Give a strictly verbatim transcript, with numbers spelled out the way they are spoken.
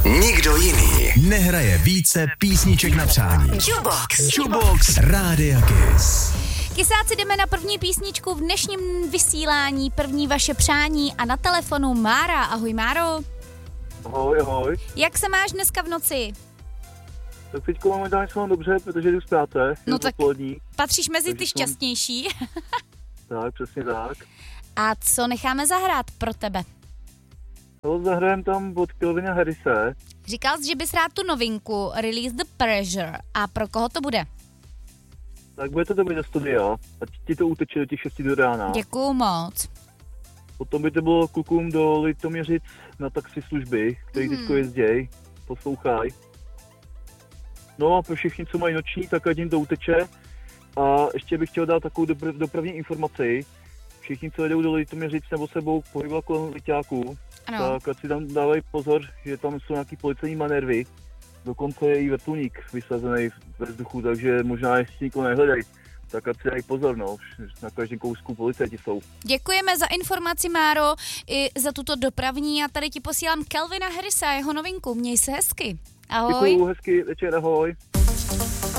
Nikdo jiný nehraje více písniček na přání. Jukebox. Jukebox Rádia Kiss. Kysáci, jdeme na první písničku v dnešním vysílání, první vaše přání a na telefonu Mára. Ahoj Máro. Ahoj, ahoj. Jak se máš dneska v noci? Tak teďko momentálně se mám dobře, protože jdu spát, no tak odpolední. Patříš mezi Takže ty šťastnější. Tak, přesně tak. A co necháme zahrát pro tebe? No, zahrajem tam od Calvina Harrise. Říkal jsi, že bys rád tu novinku Release the Pressure. A pro koho to bude? Tak bude to dobrý do studia, ať ti to uteče do těch šesti do rána. Děkuju moc. Potom by to bylo klukům do Litoměřic na taxislužby, který hmm. teďko jezděj, poslouchaj. No a pro všichni, co mají noční, tak ať jim to uteče. A ještě bych chtěl dát takovou dopr- dopravní informaci. Všichni, co jedou do Litoměřic nebo sebou pohybovat kolem Liťáků, tak ať si tam dávají pozor, že tam jsou nějaký policejní manévry. Dokonce je i vrtulník vysazený ve vzduchu, takže možná ještě nikoho nehledají. Tak ať si dají pozor, no. Na každém kousku policajti jsou. Děkujeme za informaci, Máro, i za tuto dopravní a tady ti posílám Calvina Harrise a jeho novinku. Měj se hezky. Ahoj. Děkuju, hezky večer, ahoj.